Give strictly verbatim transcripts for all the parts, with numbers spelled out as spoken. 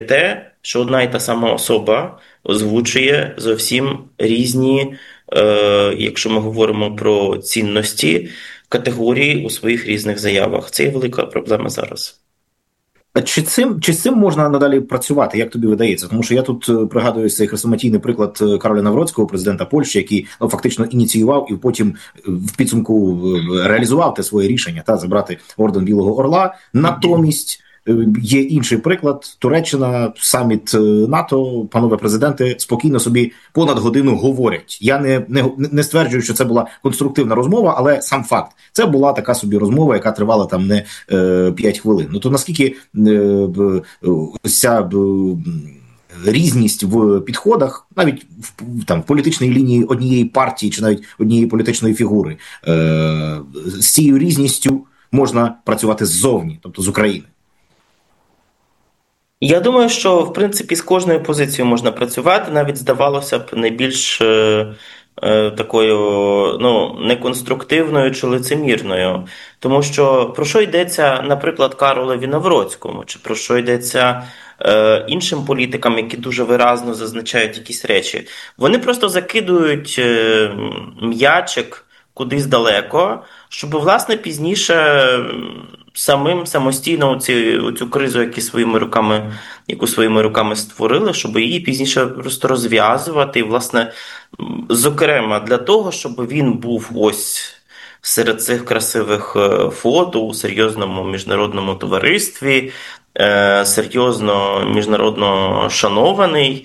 те, що одна і та сама особа озвучує зовсім різні, е, якщо ми говоримо про цінності, категорії у своїх різних заявах. Це є велика проблема зараз. А Чи цим чи з цим можна надалі працювати? Як тобі видається? Тому що я тут е, пригадую цей хрестоматійний приклад е, Кароля Навроцького, президента Польщі, який ну, фактично ініціював і потім е, в підсумку е, реалізував те своє рішення та забрати орден Білого Орла. Натомість е, є інший приклад: Туреччина, саміт е, НАТО, панове президенти спокійно собі понад годину говорять. Я не, не, не стверджую, що це була конструктивна розмова, але сам факт це була така собі розмова, яка тривала там не е, п'ять хвилин. Ну то наскільки е, ось ця різність в підходах, навіть в там в політичній лінії однієї партії чи навіть однієї політичної фігури, е, з цією різністю можна працювати ззовні, тобто з України. Я думаю, що в принципі з кожною позицією можна працювати, навіть здавалося б, найбільш е, е, такою ну, неконструктивною чи лицемірною. Тому що про що йдеться, наприклад, Каролеві Навроцькому, чи про що йдеться е, іншим політикам, які дуже виразно зазначають якісь речі. Вони просто закидують е, м'ячик кудись далеко, щоб, власне, пізніше самим самостійно цю, цю кризу, яку своїми руками, яку своїми руками створили, щоб її пізніше просто розв'язувати. І, власне, зокрема, для того, щоб він був ось серед цих красивих фото у серйозному міжнародному товаристві, е, серйозно міжнародно шанований,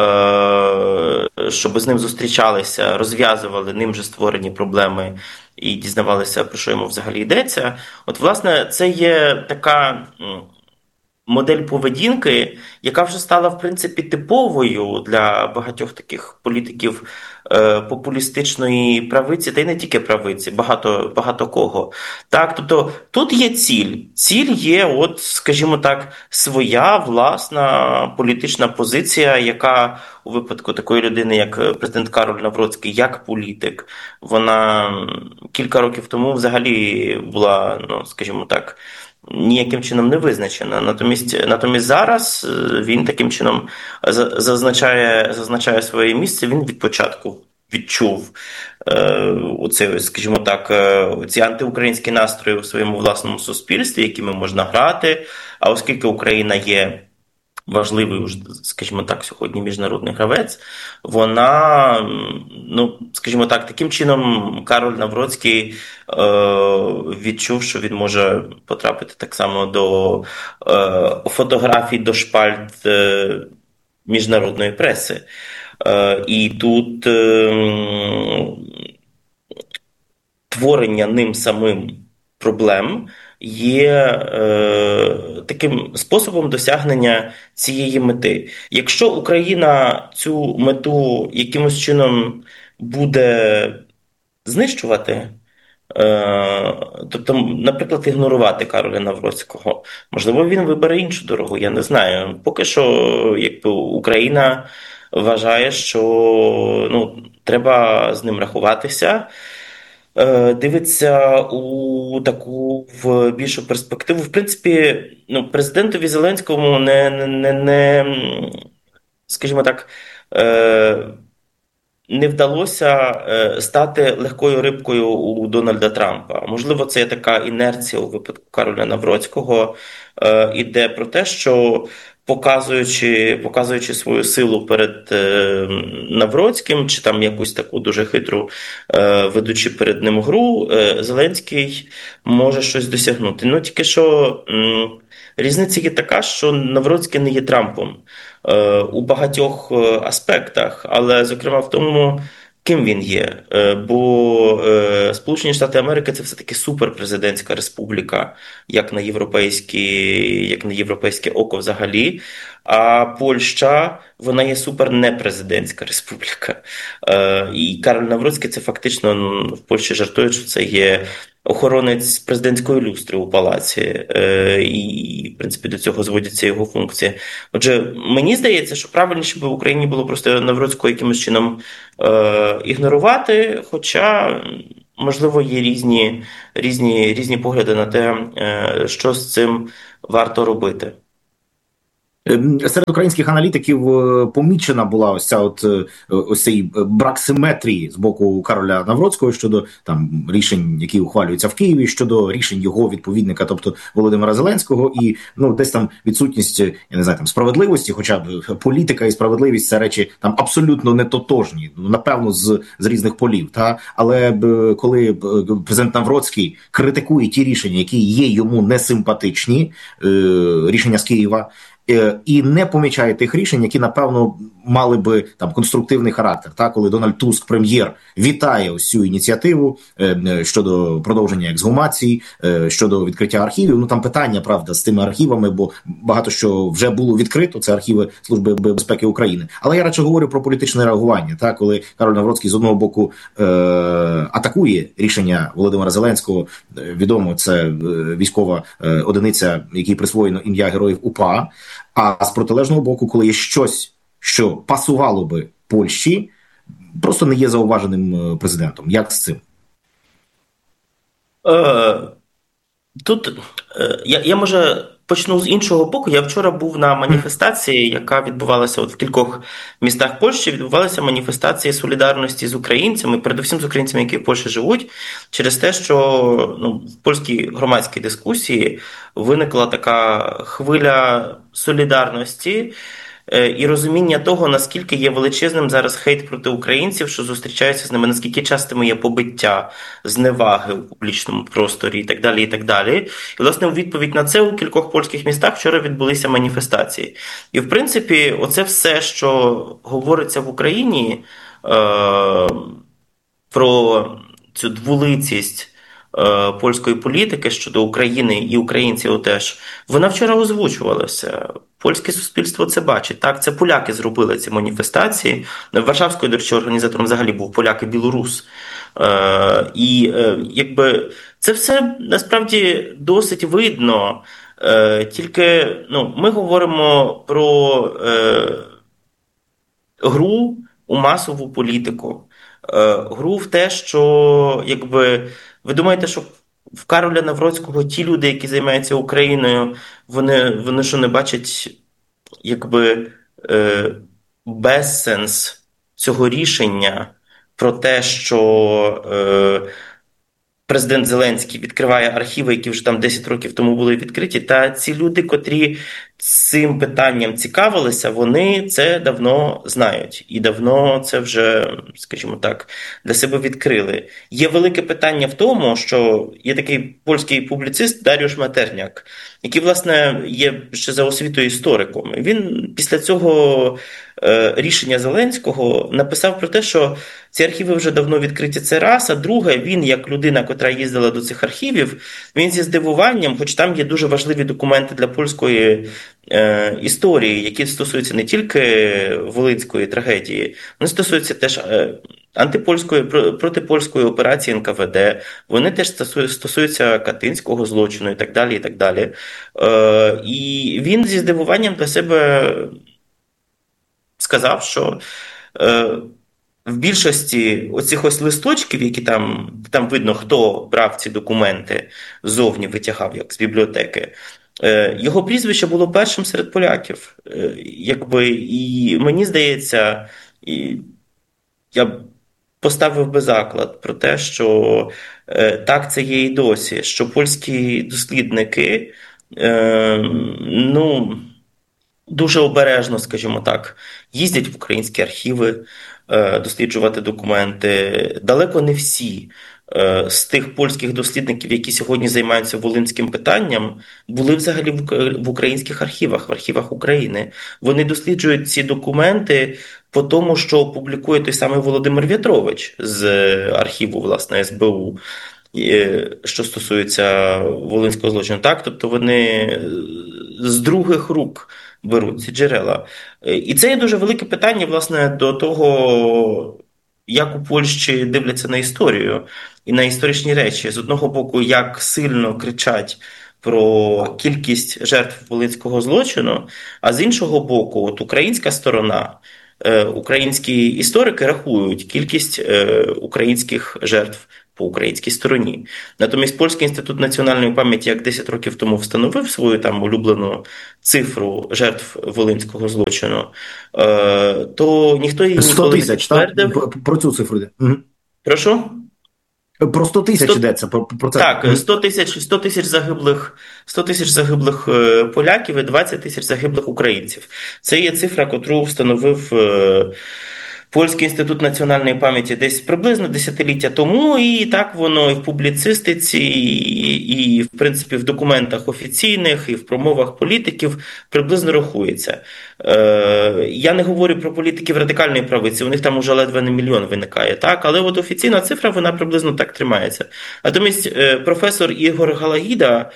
е, щоб з ним зустрічалися, розв'язували ним же створені проблеми і дізнавалися, про що йому взагалі йдеться. От, власне, це є така модель поведінки, яка вже стала, в принципі, типовою для багатьох таких політиків е, популістичної правиці, та й не тільки правиці, багато, багато кого. Так, тобто тут є ціль. Ціль є, от, скажімо так, своя власна політична позиція, яка у випадку такої людини, як президент Кароль Навроцький, як політик, вона кілька років тому взагалі була, ну, скажімо так, ніяким чином не визначена. Натомість, натомість зараз він таким чином зазначає, зазначає своє місце. Він від початку відчув е, оце, скажімо так, ці антиукраїнські настрої у своєму власному суспільстві, якими можна грати. А оскільки Україна є важливий, скажімо так, сьогодні міжнародний гравець, вона, ну, скажімо так, таким чином Кароль Навроцький е, відчув, що він може потрапити так само до е, фотографій, до шпальт е, міжнародної преси. Е, і тут е, творення ним самим проблем є е, таким способом досягнення цієї мети. Якщо Україна цю мету якимось чином буде знищувати, е, тобто, наприклад, ігнорувати Кароля Навроцького, можливо, він вибере іншу дорогу, я не знаю. Поки що, якби Україна вважає, що ну, треба з ним рахуватися, дивиться у таку в більшу перспективу. В принципі, ну, президентові Зеленському не, не, не, не скажімо так, е, не вдалося е, стати легкою рибкою у Дональда Трампа. Можливо, це є така інерція у випадку Кароля Навроцького, е, іде про те, що показуючи, показуючи свою силу перед е, Навроцьким, чи там якусь таку дуже хитру, е, ведучи перед ним гру, е, Зеленський може щось досягнути. Ну, тільки що м, різниця є така, що Навроцький не є Трампом е, у багатьох е, аспектах, але, зокрема, в тому, ким він є. Е, бо е, Сполучені Штати Америки – це все-таки суперпрезидентська республіка, як на європейські, як на європейське око взагалі. А Польща, вона є супернепрезидентська республіка. Е, і Кароль Навроцький – це фактично, ну, в Польщі жартують, що це є охоронець президентської люстри у палаці, е, і, в принципі, до цього зводяться його функції. Отже, мені здається, що правильніше би в Україні було просто Навроцького якимось чином е, ігнорувати, хоча, можливо, є різні, різні, різні погляди на те, е, що з цим варто робити. Серед українських аналітиків е, помічена була ось ця от е, ось цей брак симетрії з боку Кароля Навроцького щодо там рішень, які ухвалюються в Києві, щодо рішень його відповідника, тобто Володимира Зеленського, і ну десь там відсутність, я не знаю, там справедливості, хоча б політика і справедливість це речі там абсолютно не тотожні, напевно, з, з різних полів. Та але б коли президент Навроцький критикує ті рішення, які є йому несимпатичні, е, рішення з Києва, і не помічає тих рішень, які, напевно, мали би там конструктивний характер. Так, коли Дональд Туск, прем'єр, вітає ось цю ініціативу е, щодо продовження ексгумації, е, щодо відкриття архівів. Ну там питання, правда, з тими архівами, бо багато що вже було відкрито. Це архіви Служби безпеки України. Але я радше говорю про політичне реагування. Так, коли Кароль Навроцький з одного боку е, атакує рішення Володимира Зеленського, е, відомо, це е, військова е, одиниця, якій присвоєно ім'я героїв УПА. А з протилежного боку, коли є щось, що пасувало би Польщі, просто не є зауваженим президентом. Як з цим? Е, Тут е, я, я може почну з іншого боку. Я вчора був на маніфестації, яка відбувалася от в кількох містах Польщі. Відбувалися маніфестації солідарності з українцями, передусім з українцями, які в Польщі живуть, через те, що ну, в польській громадській дискусії виникла така хвиля солідарності і розуміння того, наскільки є величезним зараз хейт проти українців, що зустрічаються з ними, наскільки частими є побиття, зневаги у публічному просторі і так далі, і так далі. І, власне, у відповідь на це у кількох польських містах вчора відбулися маніфестації. І, в принципі, оце все, що говориться в Україні е- про цю двулицість е- польської політики щодо України і українців теж, вона вчора озвучувалася. Польське суспільство це бачить. Так, це поляки зробили ці маніфестації. Варшавською, до речі, організатором взагалі був поляк і білорус. Е, і е, якби це все насправді досить видно. Е, тільки ну, ми говоримо про е, гру у масову політику. Е, гру в те, що якби ви думаєте, що в Кароля Навроцького ті люди, які займаються Україною, вони, вони що не бачать якби е, безсенс цього рішення про те, що е, президент Зеленський відкриває архіви, які вже там десять років тому були відкриті, та ці люди, котрі цим питанням цікавилися, вони це давно знають. І давно це вже, скажімо так, для себе відкрили. Є велике питання в тому, що є такий польський публіцист Даріуш Матерняк, який, власне, є ще за освітою істориком. Він після цього е, рішення Зеленського написав про те, що ці архіви вже давно відкриті, це раз, а друге, він, як людина, котра їздила до цих архівів, він зі здивуванням, хоч там є дуже важливі документи для польської е, історії, які стосуються не тільки Волинської трагедії, вони стосуються теж е, антипольської, протипольської операції ен ка ве де, вони теж стосуються катинського злочину і так далі, і так далі. Е, і він зі здивуванням для себе сказав, що е, в більшості оцих ось листочків, які там, там видно, хто брав ці документи, ззовні витягав, як з бібліотеки, його прізвище було першим серед поляків. Якби, і мені здається, і я поставив би заклад про те, що так це є і досі, що польські дослідники, ну, дуже обережно, скажімо так, їздять в українські архіви, досліджувати документи. Далеко не всі з тих польських дослідників, які сьогодні займаються волинським питанням, були взагалі в українських архівах, в архівах України. Вони досліджують ці документи по тому, що публікує той самий Володимир В'ятрович з архіву, власне, ес бе у, що стосується волинського злочину. Так, тобто вони з других рук беруть ці джерела. І це є дуже велике питання, власне, до того, як у Польщі дивляться на історію і на історичні речі. З одного боку, як сильно кричать про кількість жертв волинського злочину, а з іншого боку, от українська сторона, українські історики рахують кількість українських жертв по українській стороні. Натомість Польський інститут національної пам'яті як десять років тому встановив свою там улюблену цифру жертв волинського злочину, то ніхто її сто ніколи не тисяч, так? підтвердив. Про цю цифру йде. Угу. Прошу? Про сто тисяч сто... йдеться, про, про це. Так, сто тисяч, сто тисяч загиблих, сто тисяч загиблих поляків і двадцять тисяч загиблих українців. Це є цифра, котру встановив Польський інститут національної пам'яті десь приблизно десятиліття тому, і так воно і в публіцистиці, і, і в принципі в документах офіційних, і в промовах політиків приблизно рахується. Е, я не говорю про політиків радикальної правиці, у них там уже ледве не мільйон виникає, так? Але от офіційна цифра, вона приблизно так тримається. Натомість е, професор Ігор Галагіда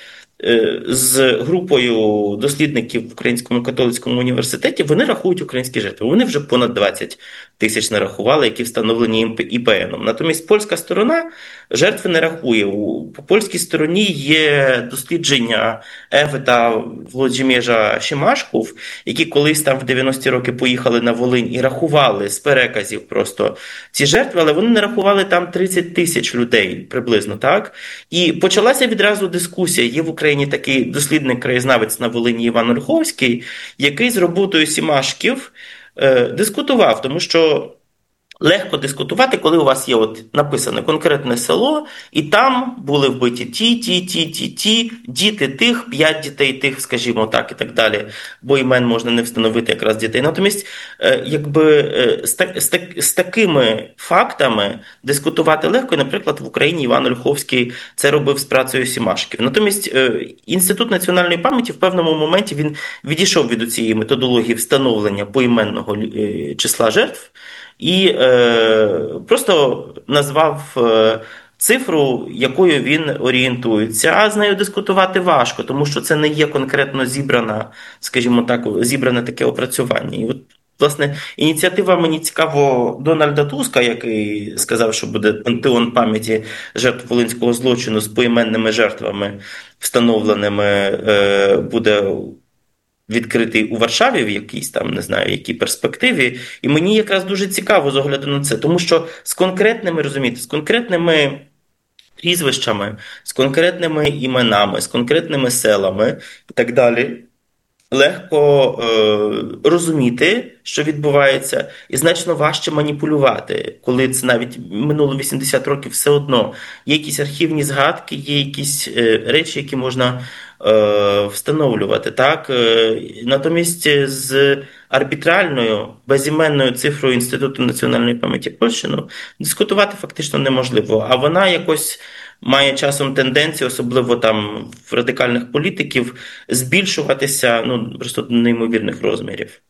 з групою дослідників в Українському католицькому університеті, вони рахують українські жертви. Вони вже понад двадцять тисяч нарахували, які встановлені І Пе Еном. Натомість польська сторона жертви не рахує. По польській стороні є дослідження Еви та Володимира Шимашков, які колись там в дев'яності роки поїхали на Волинь і рахували з переказів просто ці жертви, але вони не рахували там тридцять тисяч людей приблизно, так? І почалася відразу дискусія. Є в Україні такий дослідник-краєзнавець на Волині Іван Ольховський, який з роботою Сімашків е, дискутував, тому що легко дискутувати, коли у вас є от написане конкретне село, і там були вбиті ті, ті, ті, ті, ті, діти тих, п'ять дітей тих, скажімо так, і так далі, бо імен можна не встановити якраз дітей. Натомість, якби з, так, з, так, з такими фактами дискутувати легко, і, наприклад, в Україні Іван Ольховський це робив з працею Сімашків. Натомість, Інститут національної пам'яті в певному моменті він відійшов від цієї методології встановлення поіменного числа жертв, і е, просто назвав е, цифру, якою він орієнтується. А з нею дискутувати важко, тому що це не є конкретно зібрана, скажімо так, зібране таке опрацювання. І от, власне, ініціатива мені цікаво Дональда Туска, який сказав, що буде пантеон пам'яті жертв волинського злочину з поіменними жертвами, встановленими, е, буде відкритий у Варшаві в якійсь там, не знаю, якій перспективі. І мені якраз дуже цікаво з огляду на це, тому що з конкретними, розумієте, з конкретними прізвищами, з конкретними іменами, з конкретними селами і так далі, легко е, розуміти, що відбувається, і значно важче маніпулювати, коли це навіть минуло вісімдесят років, все одно є якісь архівні згадки, є якісь е, речі, які можна е, встановлювати. Так? Е, натомість з арбітральною, безіменною цифрою Інституту національної пам'яті Польщі ну, дискутувати фактично неможливо, а вона якось має часом тенденцію, особливо там в радикальних політиків, збільшуватися ну, просто до неймовірних розмірів.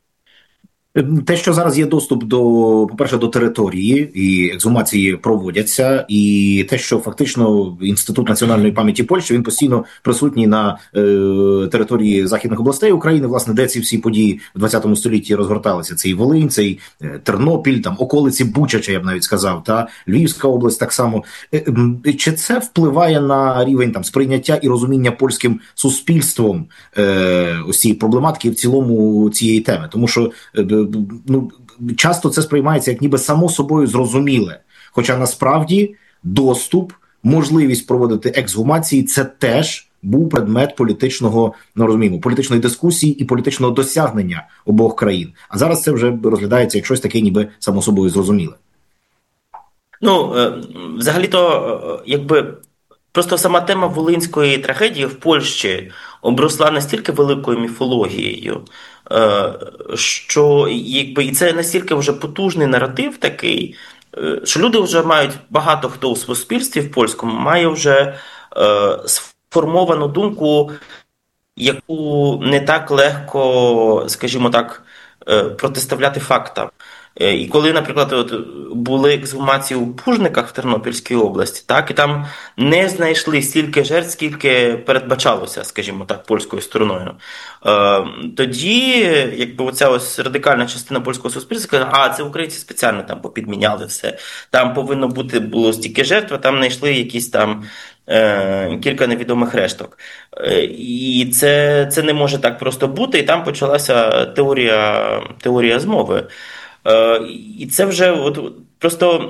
Те, що зараз є доступ до, по-перше, до території, і ексгумації проводяться, і те, що фактично Інститут національної пам'яті Польщі, він постійно присутній на е, території західних областей України, власне, де ці всі події в двадцятому столітті розгорталися. Це і Волинь, це і е, Тернопіль, там околиці Бучача, я б навіть сказав, та Львівська область так само. Е, е, чи це впливає на рівень там сприйняття і розуміння польським суспільством е, ось цієї проблематики в цілому цієї теми? Тому що е, ну, часто це сприймається як ніби само собою зрозуміле. Хоча насправді доступ, можливість проводити ексгумації – це теж був предмет політичного, ну розуміємо, політичної дискусії і політичного досягнення обох країн. А зараз це вже розглядається як щось таке ніби само собою зрозуміле. Ну, взагалі-то, якби, просто сама тема волинської трагедії в Польщі обросла настільки великою міфологією, що якби, і це настільки вже потужний наратив такий, що люди вже мають, багато хто у суспільстві в польському має вже е, сформовану думку, яку не так легко, скажімо так, е, протиставляти фактам. І коли, наприклад, от були ексгумації у Пужниках в Тернопільській області, так, і там не знайшли стільки жертв, скільки передбачалося, скажімо так, польською стороною. Е, тоді, якби оця ось радикальна частина польського суспільства каже, а це українці спеціально там попідміняли все. Там повинно бути було стільки жертв, а там знайшли якісь там е, кілька невідомих решток. Е, і це, це не може так просто бути, і там почалася теорія, теорія змови. І це вже от, просто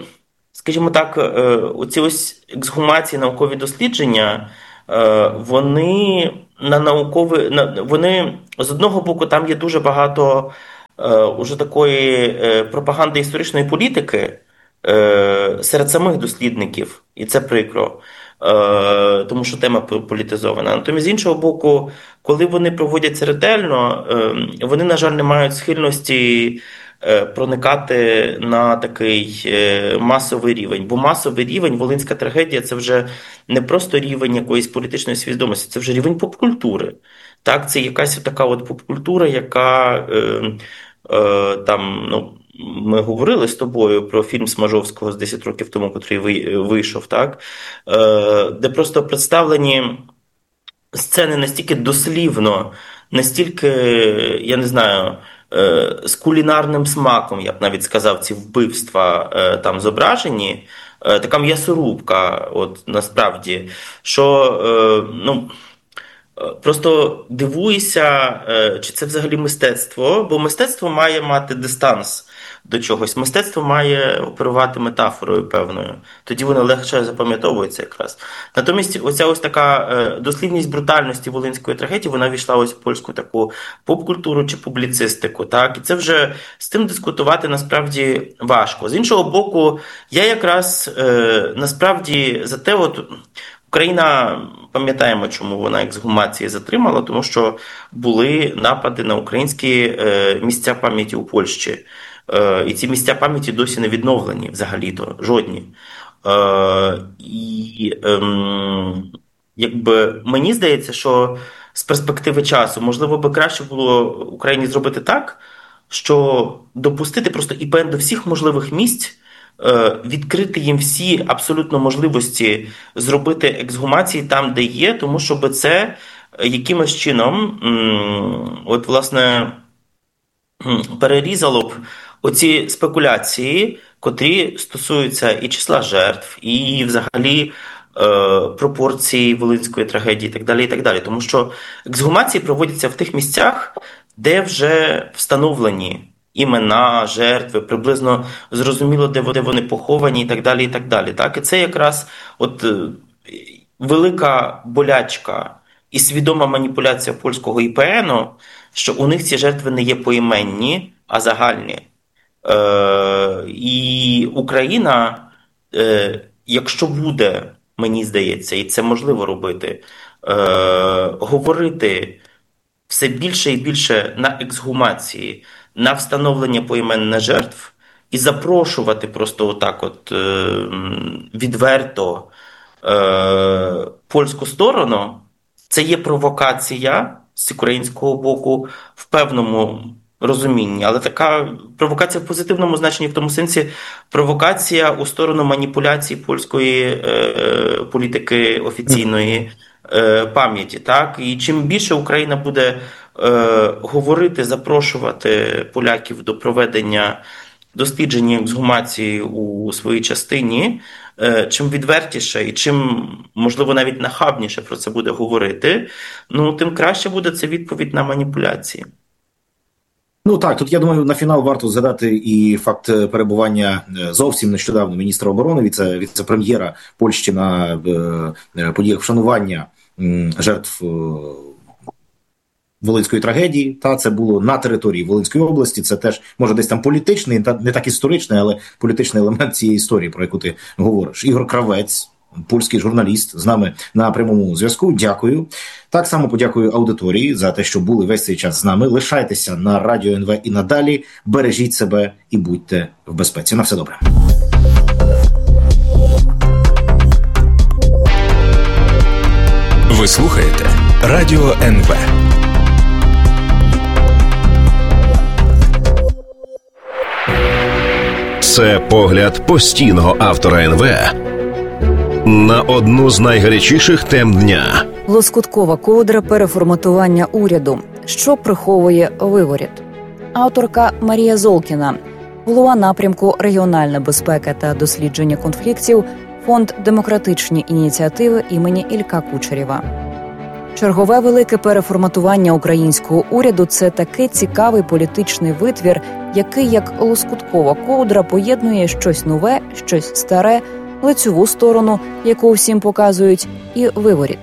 скажімо так, оці ось ексгумації, наукові дослідження, вони на наукові, вони з одного боку там є дуже багато уже такої пропаганди історичної політики серед самих дослідників, і це прикро, тому що тема політизована. Натомість, з іншого боку, коли вони проводяться ретельно, вони, на жаль, не мають схильності проникати на такий масовий рівень. Бо масовий рівень, Волинська трагедія, це вже не просто рівень якоїсь політичної свідомості, це вже рівень попкультури. Так, це якась така от попкультура, яка е, е, там, ну, ми говорили з тобою про фільм Смажовського з десять років тому, який вийшов, так, е, де просто представлені сцени настільки дослівно, настільки, я не знаю, з кулінарним смаком, я б навіть сказав, ці вбивства там зображені, така м'ясорубка, от насправді, що, ну, просто дивуюся, чи це взагалі мистецтво, бо мистецтво має мати дистанс до чогось. Мистецтво має оперувати метафорою певною. Тоді воно легше запам'ятовується якраз. Натомість оця ось така дослівність брутальності волинської трагедії, вона війшла ось в польську таку поп-культуру чи публіцистику. Так? І це вже з тим дискутувати насправді важко. З іншого боку, я якраз насправді за те, от Україна, пам'ятаємо, чому вона ексгумації затримала, тому що були напади на українські місця пам'яті у Польщі. І ці місця пам'яті досі не відновлені взагалі-то, жодні. І якби мені здається, що з перспективи часу, можливо, би краще було Україні зробити так, що допустити просто ІПН до всіх можливих місць, відкрити їм всі абсолютно можливості зробити ексгумації там, де є, тому щоб це якимось чином, от, власне, перерізало б оці спекуляції, котрі стосуються і числа жертв, і взагалі пропорції волинської трагедії і так далі, і так далі. Тому що ексгумації проводяться в тих місцях, де вже встановлені імена, жертви, приблизно зрозуміло, де вони поховані і так далі, і так далі. Так? І це якраз от велика болячка і свідома маніпуляція польського ІПНу, що у них ці жертви не є поіменні, а загальні. Е, і Україна, е, якщо буде, мені здається, і це можливо робити, е, говорити все більше і більше на ексгумації, на встановлення поіменних жертв і запрошувати просто отак от е, відверто е, польську сторону, це є провокація з українського боку в певному розумінні, але така провокація в позитивному значенні, в тому сенсі провокація у сторону маніпуляції польської е, політики офіційної е, пам'яті. Так? І чим більше Україна буде е, говорити, запрошувати поляків до проведення досліджень і ексгумації у своїй частині, е, чим відвертіше і чим, можливо, навіть нахабніше про це буде говорити, ну, тим краще буде це відповідь на маніпуляції. Ну так, тут, я думаю, на фінал варто згадати і факт перебування зовсім нещодавно міністра оборони, віце, віце-прем'єра Польщі на е, подіях вшанування е, жертв е, Волинської трагедії. Та це було на території Волинської області. Це теж, може, десь там політичний, не так історичний, але політичний елемент цієї історії, про яку ти говориш. Ігор Кравець, польський журналіст, з нами на прямому зв'язку. Дякую. Так само подякую аудиторії за те, що були весь цей час з нами. Лишайтеся на Радіо ен ве і надалі. Бережіть себе і будьте в безпеці. На все добре. Ви слухаєте Радіо ен ве. Це погляд постійного автора ен ве на одну з найгарячіших тем дня. Лоскуткова ковдра переформатування уряду. Що приховує виворіт? Авторка Марія Золкіна, голова напрямку регіональна безпека та дослідження конфліктів, фонд «Демократичні ініціативи» імені Ілька Кучерєва. Чергове велике переформатування українського уряду – це такий цікавий політичний витвір, який, як лоскуткова ковдра, поєднує щось нове, щось старе, лицьову сторону, яку всім показують, і виворіт.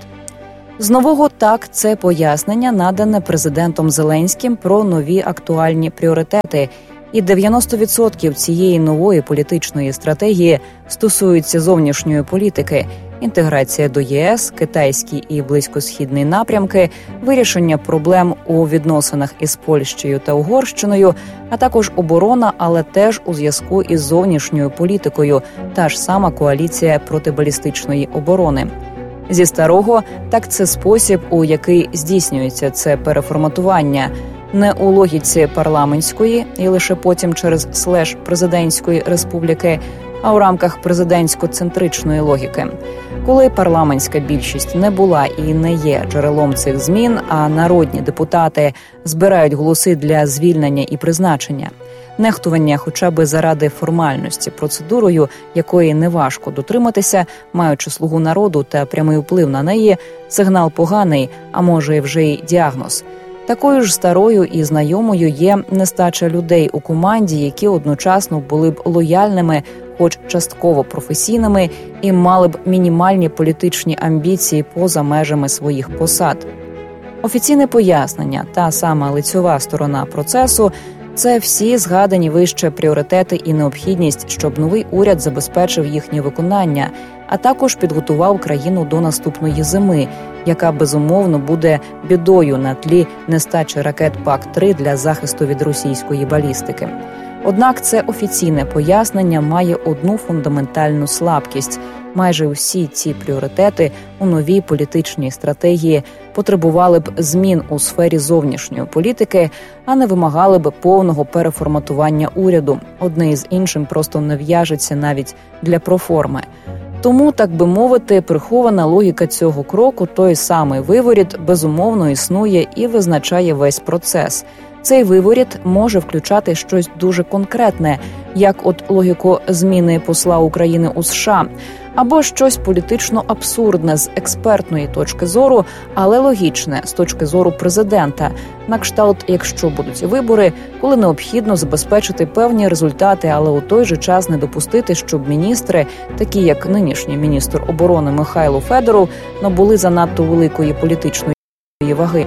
З нового так – це пояснення, надане президентом Зеленським про нові актуальні пріоритети. І дев'яносто відсотків цієї нової політичної стратегії стосуються зовнішньої політики – інтеграція до ЄС, китайський і близькосхідний напрямки, вирішення проблем у відносинах із Польщею та Угорщиною, а також оборона, але теж у зв'язку із зовнішньою політикою, та ж сама коаліція протибалістичної оборони. Зі старого, так це спосіб, у який здійснюється це переформатування – не у логіці парламентської і лише потім через слеш президентської республіки, а у рамках президентсько-центричної логіки. Коли парламентська більшість не була і не є джерелом цих змін, а народні депутати збирають голоси для звільнення і призначення. Нехтування хоча б заради формальності процедурою, якої неважко дотриматися, маючи слугу народу та прямий вплив на неї, сигнал поганий, а може і вже й діагноз. Такою ж старою і знайомою є нестача людей у команді, які одночасно були б лояльними, хоч частково професійними, і мали б мінімальні політичні амбіції поза межами своїх посад. Офіційне пояснення, та сама лицьова сторона процесу – це всі згадані вище пріоритети і необхідність, щоб новий уряд забезпечив їхнє виконання, а також підготував країну до наступної зими, яка, безумовно, буде бідою на тлі нестачі ракет пак три для захисту від російської балістики. Однак це офіційне пояснення має одну фундаментальну слабкість. Майже всі ці пріоритети у новій політичній стратегії потребували б змін у сфері зовнішньої політики, а не вимагали б повного переформатування уряду. Одне із іншим просто не в'яжеться навіть для проформи. Тому, так би мовити, прихована логіка цього кроку, той самий виворіт, безумовно існує і визначає весь процес. Цей виворіт може включати щось дуже конкретне, як от логіку зміни посла України у США, або щось політично абсурдне з експертної точки зору, але логічне з точки зору президента, на кшталт, якщо будуть вибори, коли необхідно забезпечити певні результати, але у той же час не допустити, щоб міністри, такі як нинішній міністр оборони Михайло Федоров, набули занадто великої політичної ваги.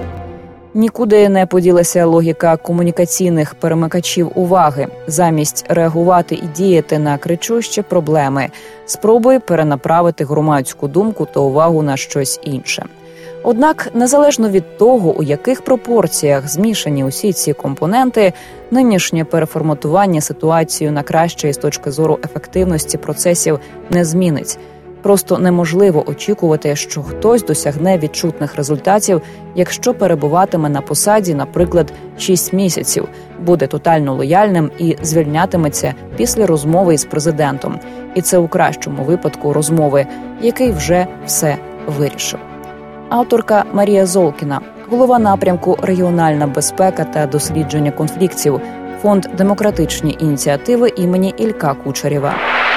Нікуди не поділася логіка комунікаційних перемикачів уваги. Замість реагувати і діяти на кричущі проблеми, спробує перенаправити громадську думку та увагу на щось інше. Однак, незалежно від того, у яких пропорціях змішані усі ці компоненти, нинішнє переформатування ситуацію на краще з точки зору ефективності процесів не змінить. Просто неможливо очікувати, що хтось досягне відчутних результатів, якщо перебуватиме на посаді, наприклад, шість місяців, буде тотально лояльним і звільнятиметься після розмови із президентом. І це у кращому випадку розмови, який вже все вирішив. Авторка Марія Золкіна, голова напрямку «Регіональна безпека та дослідження конфліктів», Фонд «Демократичні ініціативи» імені Ілька Кучерєва.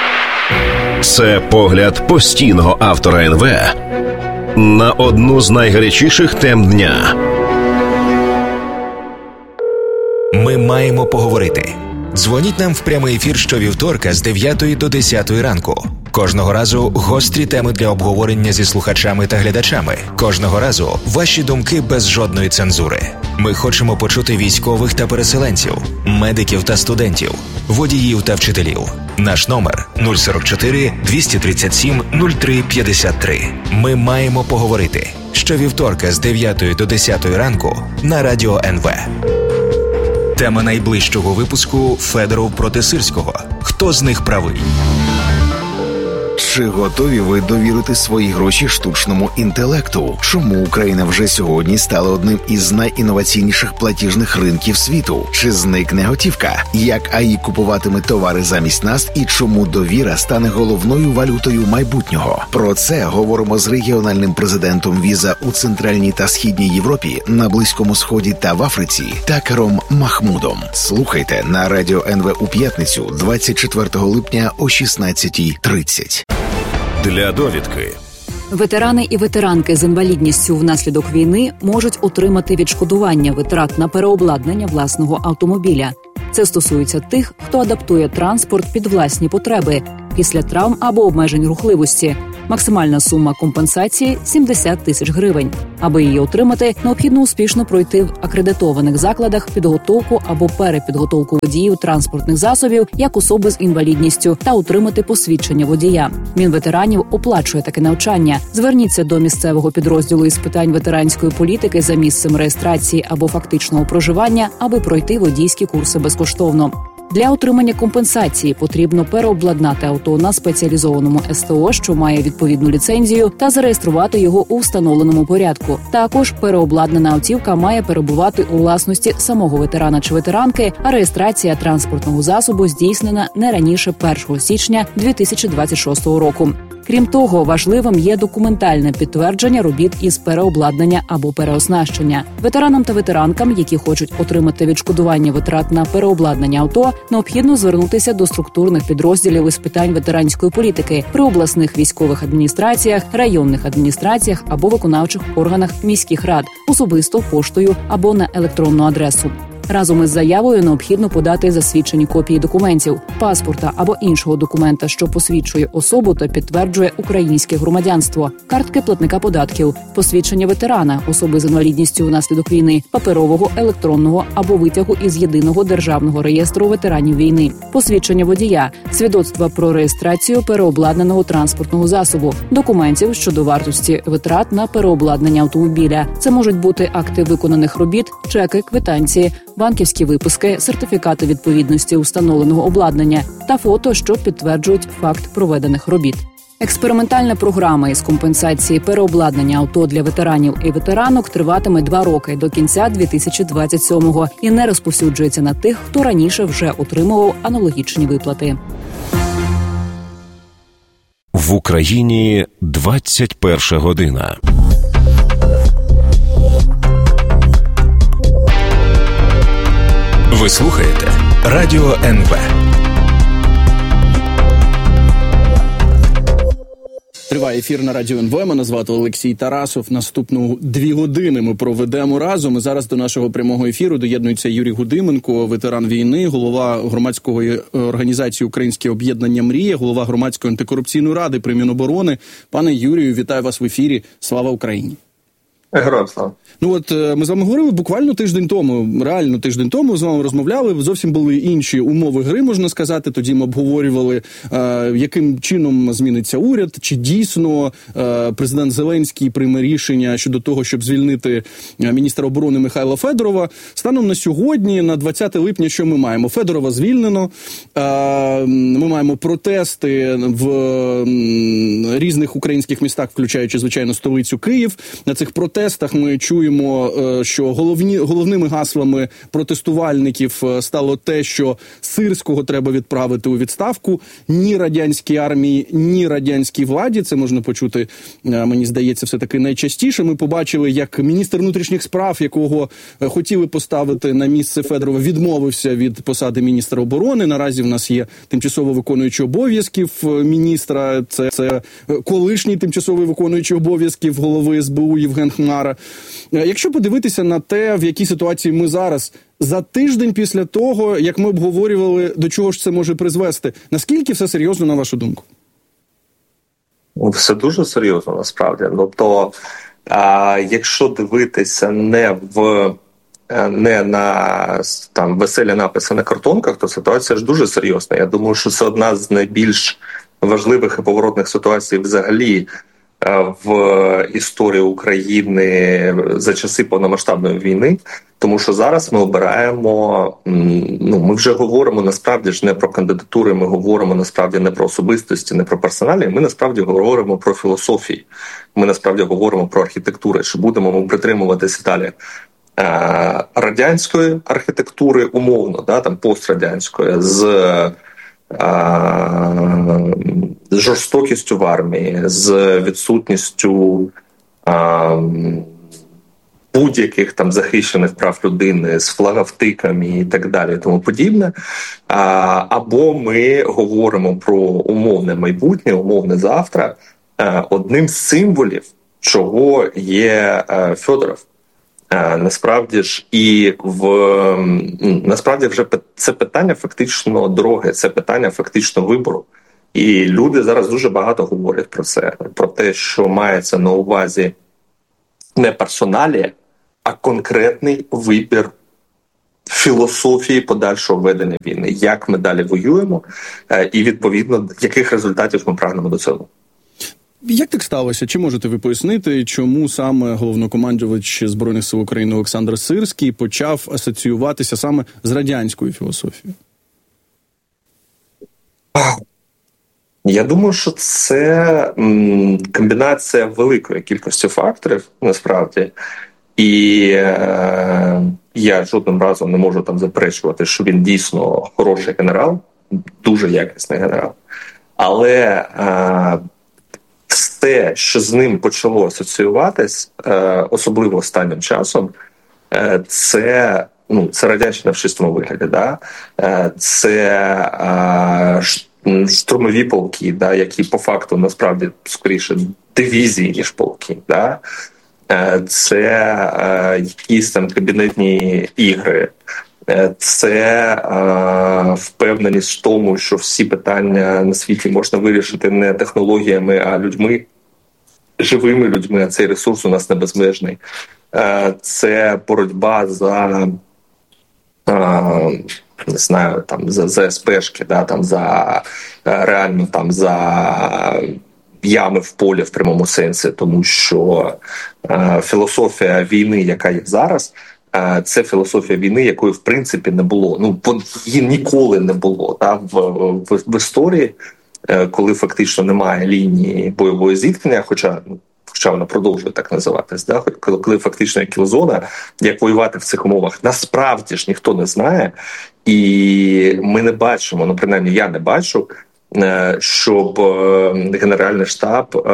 Це погляд постійного автора ен ве на одну з найгарячіших тем дня. Ми маємо поговорити. Дзвоніть нам в прямий ефір щовівторка з дев'ятої до десятої ранку. Кожного разу гострі теми для обговорення зі слухачами та глядачами. Кожного разу ваші думки без жодної цензури. Ми хочемо почути військових та переселенців, медиків та студентів, водіїв та вчителів. Наш номер нуль сорок чотири двісті тридцять сім нуль три п'ятдесят три. Ми маємо поговорити. Щовівторка з дев'ятої до десятої ранку на радіо ен ве. Тема найближчого випуску – Федоров проти Сирського. Хто з них правий? Чи готові ви довірити свої гроші штучному інтелекту? Чому Україна вже сьогодні стала одним із найінноваційніших платіжних ринків світу? Чи зникне готівка? Як ей ай купуватиме товари замість нас і чому довіра стане головною валютою майбутнього? Про це говоримо з регіональним президентом Віза у Центральній та Східній Європі, на Близькому Сході та в Африці Такером Махмудом. Слухайте на радіо ен ве у п'ятницю двадцять четвертого липня о шістнадцятій тридцять. Для довідки Ветерани і ветеранки з інвалідністю внаслідок війни можуть отримати відшкодування витрат на переобладнання власного автомобіля. Це стосується тих, хто адаптує транспорт під власні потреби після травм або обмежень рухливості. Максимальна сума компенсації – сімдесят тисяч гривень. Аби її отримати, необхідно успішно пройти в акредитованих закладах підготовку або перепідготовку водіїв транспортних засобів як особи з інвалідністю та отримати посвідчення водія. Мінветеранів оплачує таке навчання. Зверніться до місцевого підрозділу із питань ветеранської політики за місцем реєстрації або фактичного проживання, аби пройти водійські курси безкоштовно. Для отримання компенсації потрібно переобладнати авто на спеціалізованому ес те о, що має відповідну ліцензію, та зареєструвати його у встановленому порядку. Також переобладнана автівка має перебувати у власності самого ветерана чи ветеранки, а реєстрація транспортного засобу здійснена не раніше першого січня дві тисячі двадцять шостого року. Крім того, важливим є документальне підтвердження робіт із переобладнання або переоснащення. Ветеранам та ветеранкам, які хочуть отримати відшкодування витрат на переобладнання авто, необхідно звернутися до структурних підрозділів із питань ветеранської політики при обласних військових адміністраціях, районних адміністраціях або виконавчих органах міських рад, особисто поштою або на електронну адресу. Разом із заявою необхідно подати засвідчені копії документів, паспорта або іншого документа, що посвідчує особу та підтверджує українське громадянство, картки платника податків, посвідчення ветерана, особи з інвалідністю внаслідок війни, паперового, електронного або витягу із єдиного державного реєстру ветеранів війни, посвідчення водія, свідоцтва про реєстрацію переобладнаного транспортного засобу, документів щодо вартості витрат на переобладнання автомобіля. Це можуть бути акти виконаних робіт, чеки, квитанції, банківські виписки, сертифікати відповідності встановленого обладнання та фото, що підтверджують факт проведених робіт. Експериментальна програма із компенсації переобладнання авто для ветеранів і ветеранок триватиме два роки до кінця дві тисячі двадцять сьомого і не розповсюджується на тих, хто раніше вже отримував аналогічні виплати. В Україні двадцять перша година. Ви слухаєте Радіо ен ве. Триває ефір на Радіо ен ве. Мене звати Олексій Тарасов. Наступну дві години ми проведемо разом. І зараз до нашого прямого ефіру доєднується Юрій Гудименко, ветеран війни, голова громадської організації «Українське об'єднання Мрія», голова громадської антикорупційної ради при Міноборони. Пане Юрію, вітаю вас в ефірі. Слава Україні! Героям слава. Ну от ми з вами говорили буквально тиждень тому, реально тиждень тому з вами розмовляли, зовсім були інші умови гри, можна сказати. Тоді ми обговорювали, е, яким чином зміниться уряд, чи дійсно е, президент Зеленський прийме рішення щодо того, щоб звільнити міністра оборони Михайла Федорова. Станом на сьогодні, на двадцяте липня, що ми маємо? Федорова звільнено, е, ми маємо протести в різних українських містах, включаючи, звичайно, столицю Київ. На цих протестах ми чуємо, що головні, головними гаслами протестувальників стало те, що Сирського треба відправити у відставку. Ні радянській армії, ні радянській владі. Це можна почути, мені здається, все-таки найчастіше. Ми побачили, як міністр внутрішніх справ, якого хотіли поставити на місце Федорова, відмовився від посади міністра оборони. Наразі в нас є тимчасово виконуючий обов'язків міністра. Це, це колишній тимчасовий виконуючий обов'язків голови ес бе у Євген Хмара. Якщо подивитися на те, в якій ситуації ми зараз, за тиждень після того, як ми обговорювали, до чого ж це може призвести, наскільки все серйозно, на вашу думку? Все дуже серйозно, насправді. Тобто, а, якщо дивитися не в не на там веселі написи на картонках, то ситуація ж дуже серйозна. Я думаю, що це одна з найбільш важливих і поворотних ситуацій взагалі в історії України за часи повномасштабної війни, тому що зараз ми обираємо, ну, ми вже говоримо насправді ж не про кандидатури, ми говоримо насправді не про особистості, не про персоналі, ми насправді говоримо про філософії, ми насправді говоримо про архітектуру, чи будемо ми притримуватися далі радянської архітектури умовно, да, там пострадянської, з з жорстокістю в армії, з відсутністю а, будь-яких там захищених прав людини, з флаговтиками і так далі, і тому подібне. А, або ми говоримо про умовне майбутнє, умовне завтра, одним з символів, чого є Федоров. Насправді ж і в насправді вже це питання фактично дороги, це питання фактично вибору. І люди зараз дуже багато говорять про це, про те, що мається на увазі не персоналія, а конкретний вибір філософії подальшого ведення війни, як ми далі воюємо, і відповідно яких результатів ми прагнемо до цього. Як так сталося? Чи можете ви пояснити, чому саме головнокомандувач Збройних сил України Олександр Сирський почав асоціюватися саме з радянською філософією? Я думаю, що це м, комбінація великої кількості факторів, насправді. І е, я жодним разом не можу там заперечувати, що він дійсно хороший генерал, дуже якісний генерал. Але е, все, що з ним почало асоціюватись, е, особливо останнім часом, е, це, ну, це радянщина в чистому вигляді. Да? Е, це е, штурмові полки, да, які по факту насправді скоріше дивізії, ніж полки. Да? Е, це е, якісь там кабінетні ігри. Це е, впевненість в тому, що всі питання на світі можна вирішити не технологіями, а людьми, живими людьми, а цей ресурс у нас не безмежний. Е, це боротьба за, е, не знаю, там, за, за ес-пешки, да, там, за, реально там, за ями в полі в прямому сенсі, тому що е, філософія війни, яка є зараз, це філософія війни, якої в принципі не було. Ну, її ніколи не було та, в, в, в історії, коли фактично немає лінії бойового зіткнення, хоча, хоча вона продовжує так називатись, да, коли, коли фактично є кілзона, як воювати в цих умовах, насправді ж ніхто не знає, і ми не бачимо, ну принаймні я не бачу, щоб Генеральний штаб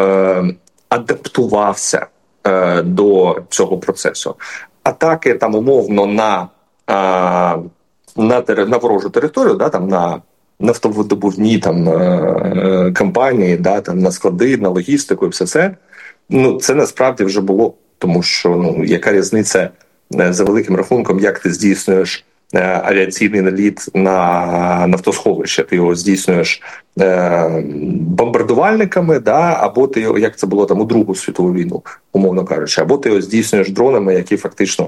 адаптувався до цього процесу. Атаки там умовно на, а, на, на ворожу територію, да, там, на нафтовидобувні там, е, компанії, да, там, на склади, на логістику і все це, ну, це насправді вже було. Тому що ну, яка різниця за великим рахунком, як ти здійснюєш е, авіаційний наліт на нафтосховище, ти його здійснюєш е, бомбардувальниками, да, або ти його, як це було там у Другу світову війну, умовно кажучи, або ти його здійснюєш дронами, які фактично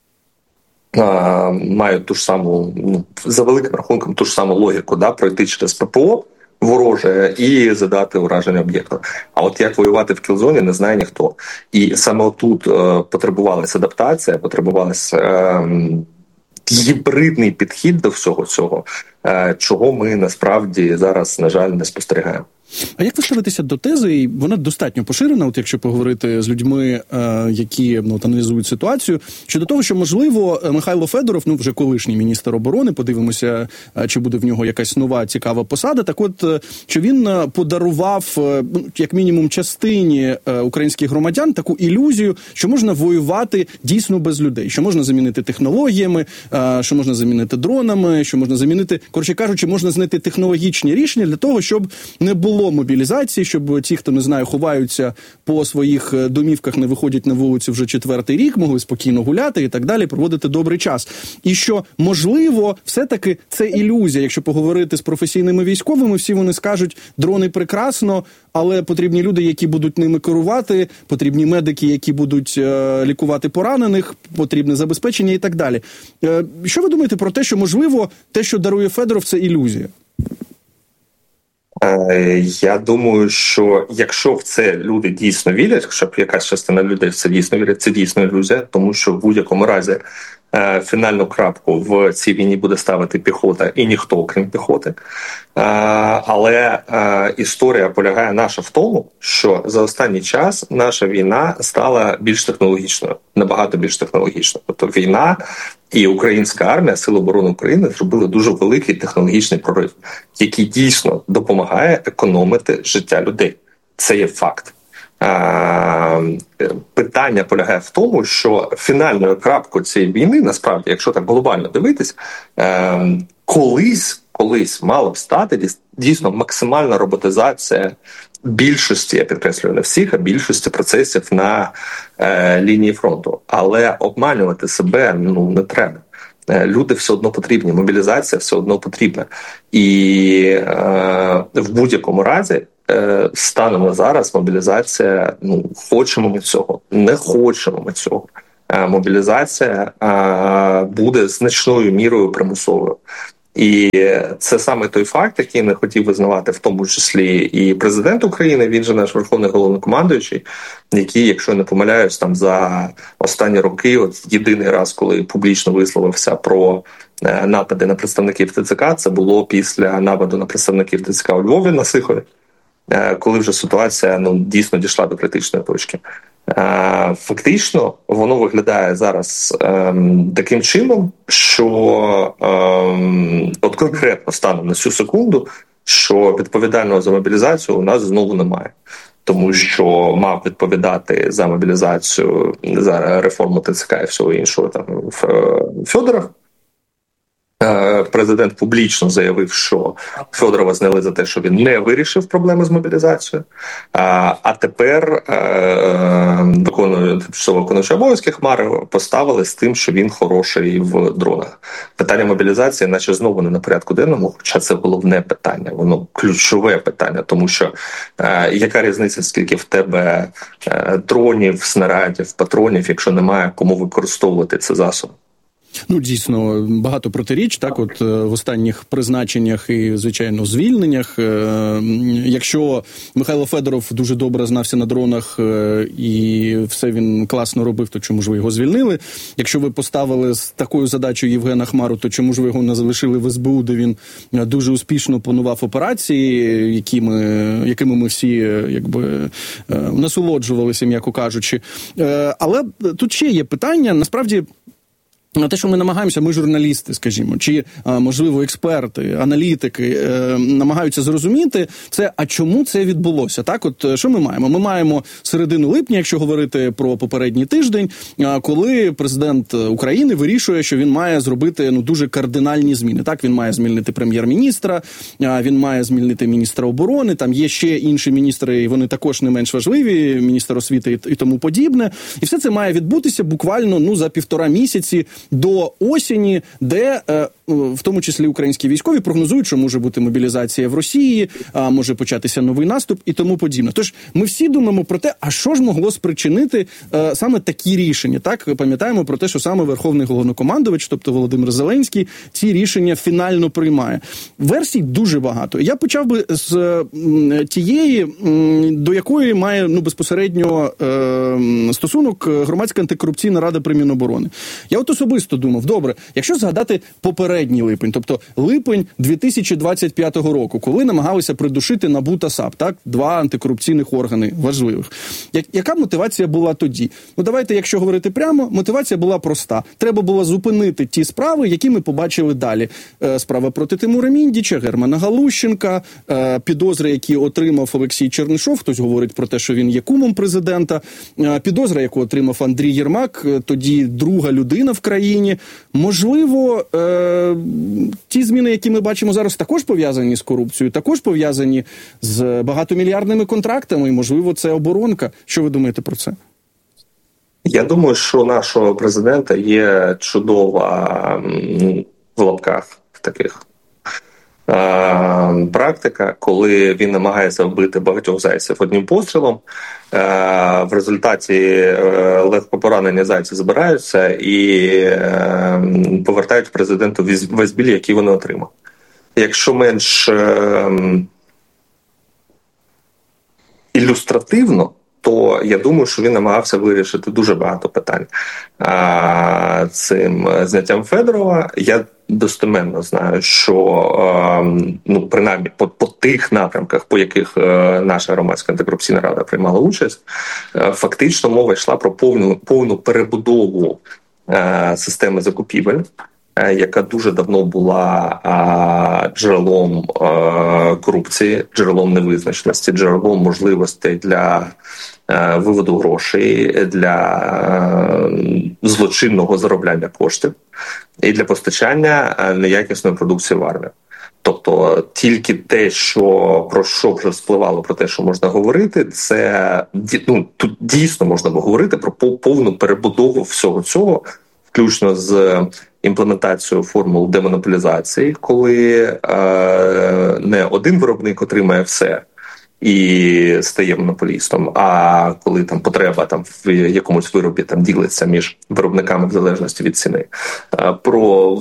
е, мають ту ж саму, ну, за великим рахунком, ту ж саму логіку, да, пройти через ППО вороже і задати ураження об'єкту. А от як воювати в кілзоні, не знає ніхто. І саме отут е, потребувалася адаптація, потребувалася е, гібридний підхід до всього цього, е, чого ми насправді зараз, на жаль, не спостерігаємо. А як ви ставитеся до тези, і вона достатньо поширена, от якщо поговорити з людьми, е, які ну, аналізують ситуацію, щодо того, що, можливо, Михайло Федоров, ну, вже колишній міністр оборони, подивимося, е, чи буде в нього якась нова цікава посада, так от, е, що він подарував, е, як мінімум, частині е, українських громадян таку ілюзію, що можна воювати дійсно без людей, що можна замінити технологіями, е, що можна замінити дронами, що можна замінити, коротше кажучи, можна знайти технологічні рішення для того, щоб не було мобілізації, щоб ті, хто, не знаю, ховаються по своїх домівках, не виходять на вулицю вже четвертий рік, могли спокійно гуляти і так далі, проводити добрий час. І що, можливо, все-таки це ілюзія. Якщо поговорити з професійними військовими, всі вони скажуть, дрони прекрасно, але потрібні люди, які будуть ними керувати, потрібні медики, які будуть е, лікувати поранених, потрібне забезпечення і так далі. Е, що ви думаєте про те, що, можливо, те, що дарує Федоров, це ілюзія? Я думаю, що якщо в це люди дійсно вірять, щоб якась частина людей в це дійсно вірять, це дійсно ілюзія, тому що в будь-якому разі фінальну крапку в цій війні буде ставити піхота і ніхто, окрім піхоти. Але історія полягає наша в тому, що за останній час наша війна стала більш технологічною, набагато більш технологічною. Тобто війна і українська армія, Сили оборони України зробили дуже великий технологічний прорив, який дійсно допомагає економити життя людей. Це є факт. Питання полягає в тому, що фінальною крапкою цієї війни, насправді, якщо так глобально дивитись, колись, колись мала б стати дійсно максимальна роботизація більшості, я підкреслюю, не всіх, а більшості процесів на е, лінії фронту. Але обманювати себе ну не треба. Люди все одно потрібні, мобілізація все одно потрібна. І е, в будь-якому разі е, станом на зараз мобілізація, ну, хочемо ми цього, не хочемо ми цього. Е, мобілізація е, буде значною мірою примусовою. І це саме той факт, який не хотів визнавати в тому числі і президент України, він же наш верховний головнокомандуючий, який, якщо я не помиляюсь, там за останні роки, от єдиний раз, коли публічно висловився про напади на представників ТЦК, це було після нападу на представників ТЦК у Львові на Сихові, коли вже ситуація ну, дійсно дійшла до критичної точки. Фактично, воно виглядає зараз ем, таким чином, що ем, от конкретно станом на цю секунду, що відповідального за мобілізацію у нас знову немає. Тому що мав відповідати за мобілізацію, за реформу ТЦК і всього іншого там Федоров. Президент публічно заявив, що Федорова зняли за те, що він не вирішив проблеми з мобілізацією, а тепер тимчасово виконуючий обов'язки Хмари поставили з тим, що він хороший в дронах. Питання мобілізації наче знову не на порядку денному, хоча це головне питання, воно ключове питання, тому що яка різниця, скільки в тебе дронів, снарядів, патронів, якщо немає кому використовувати ці засоби? Ну, дійсно, багато протиріч, так, от в останніх призначеннях і, звичайно, звільненнях. Якщо Михайло Федоров дуже добре знався на дронах і все він класно робив, то чому ж ви його звільнили? Якщо ви поставили з такою задачею Євгена Хмару, то чому ж ви його не залишили в ес бе у, де він дуже успішно планував операції, якими, якими ми всі, якби, насолоджувалися, м'яко кажучи. Але тут ще є питання, насправді, те, що ми намагаємося, ми журналісти, скажімо, чи, можливо, експерти, аналітики е, намагаються зрозуміти, це, а чому це відбулося? Так, от, що ми маємо? Ми маємо середину липня, якщо говорити про попередній тиждень, коли президент України вирішує, що він має зробити, ну, дуже кардинальні зміни. Так, він має змінити прем'єр-міністра, він має змінити міністра оборони, там є ще інші міністри, і вони також не менш важливі, міністр освіти і, і тому подібне. І все це має відбутися буквально, ну, за півтора місяці до осені, де, в тому числі українські військові, прогнозують, що може бути мобілізація в Росії, може початися новий наступ і тому подібне. Тож ми всі думаємо про те, а що ж могло спричинити саме такі рішення. Так, пам'ятаємо про те, що саме Верховний головнокомандувач, тобто Володимир Зеленський, ці рішення фінально приймає. Версій дуже багато. Я почав би з тієї, до якої має, ну, безпосередньо стосунок Громадська антикорупційна рада при Міноборони. Я от особисто думав, добре, якщо згадати попередній липень, тобто липень дві тисячі двадцять п'ятого року, коли намагалися придушити НАБУ та САП, так, два антикорупційних органи важливих. Я, яка мотивація була тоді? Ну, давайте, якщо говорити прямо, мотивація була проста. Треба було зупинити ті справи, які ми побачили далі. Е, справа проти Тимура Міндіча, Германа Галущенка, е, підозри, які отримав Олексій Чернишов, хтось говорить про те, що він є кумом президента, е, підозра, яку отримав Андрій Єрмак, тоді друга людина в країні. Можливо, е, ті зміни, які ми бачимо зараз, також пов'язані з корупцією, також пов'язані з багатомільярдними контрактами, і, можливо, це оборонка. Що ви думаєте про це? Я думаю, що у нашого президента є чудова, в лапках таких, практика, коли він намагається вбити багатьох зайців одним пострілом. В результаті легко поранені зайці збираються і повертають президенту весь біль, який вони отримали. Якщо менш ілюстративно, то я думаю, що він намагався вирішити дуже багато питань а, цим зняттям Федорова. Я достеменно знаю, що ну, принаймні по, по тих напрямках, по яких наша Громадська антикорупційна рада приймала участь, фактично мова йшла про повну, повну перебудову системи закупівель, яка дуже давно була а, джерелом а, корупції, джерелом невизначеності, джерелом можливостей для виводу грошей, для злочинного заробляння коштів і для постачання неякісної продукції в армію. Тобто тільки те, що про що вже спливало, про те, що можна говорити, це ну, тут дійсно можна говорити про повну перебудову всього цього, включно з імплементацією формул демонополізації, коли е, не один виробник отримає все і стає монополістом, а коли там потреба там в якомусь виробі там ділиться між виробниками в залежності від ціни. Про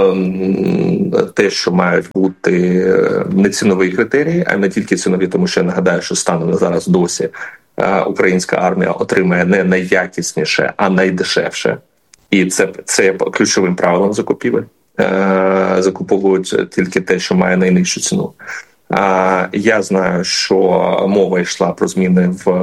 е, те, що мають бути не цінові критерії, а не тільки цінові, тому що я нагадаю, що станом на зараз досі е, українська армія отримає не найякісніше, а найдешевше. І це, це є ключовим правилом закупівель. Е, закуповують тільки те, що має найнижчу ціну. Я знаю, що мова йшла про зміни в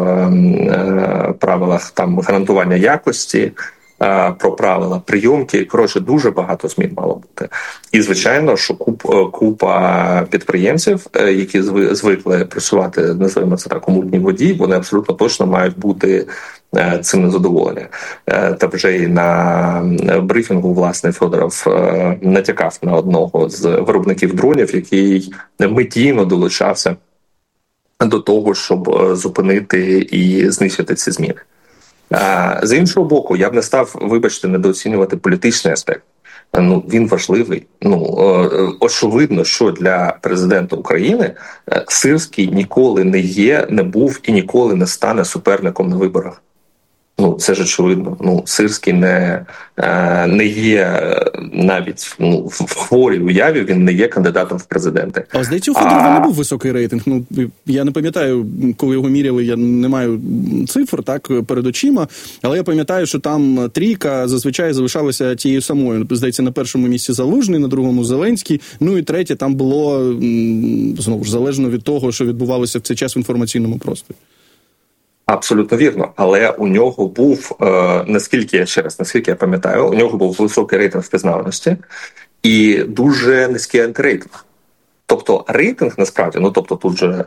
правилах там гарантування якості, про правила прийомки. Коротше, дуже багато змін мало бути. І, звичайно, що куп, купа підприємців, які звикли працювати, називаємо це так, у мутній воді, вони абсолютно точно мають бути цим незадоволені. Та вже і на брифінгу, власне, Федоров натякав на одного з виробників дронів, який медійно долучався до того, щоб зупинити і знищити ці зміни. З іншого боку, я б не став, вибачте, недооцінювати політичний аспект. Ну, він важливий. Ну, очевидно, що для президента України Сирський ніколи не є, не був і ніколи не стане суперником на виборах. Ну, це ж очевидно. Ну, Сирський не, не є навіть ну, в хворій уяві, він не є кандидатом в президенти. А здається, у Федорова а... не був високий рейтинг. Ну, я не пам'ятаю, коли його міряли, я не маю цифр так перед очима, але я пам'ятаю, що там трійка зазвичай залишалася тією самою. Здається, на першому місці Залужний, на другому Зеленський, ну і третє там було, знову ж, залежно від того, що відбувалося в цей час в інформаційному просторі. Абсолютно вірно, але у нього був, е, наскільки я ще раз, наскільки я пам'ятаю, у нього був високий рейтинг впізнаваності і дуже низький антирейтинг. Тобто рейтинг насправді, ну тобто тут же